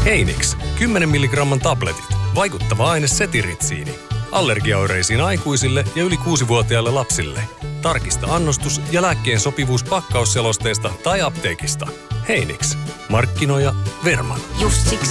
Heinix, 10 milligramman tabletit. Vaikuttava aine setiritsiini. Allergiaoireisiin aikuisille ja yli 6-vuotiaille lapsille. Tarkista annostus ja lääkkeen sopivuus pakkausselosteesta tai apteekista. Heinix. Markkinoija Verman. Just siksi